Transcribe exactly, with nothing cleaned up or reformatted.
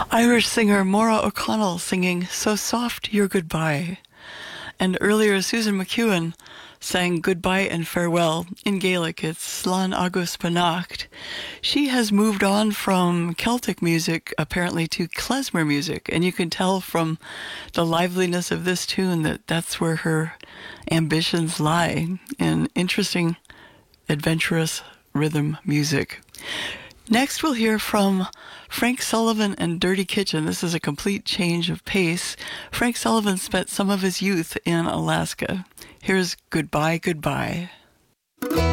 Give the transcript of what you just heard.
Irish singer Maura O'Connell singing So Soft Your Goodbye. And earlier Susan McEwen sang Goodbye and Farewell in Gaelic. It's Slán agus beannacht. She has moved on from Celtic music apparently to klezmer music, and you can tell from the liveliness of this tune that that's where her ambitions lie, in interesting, adventurous rhythm music. Next, we'll hear from Frank Sullivan and Dirty Kitchen. This is a complete change of pace. Frank Sullivan spent some of his youth in Alaska. Here's Goodbye, Goodbye.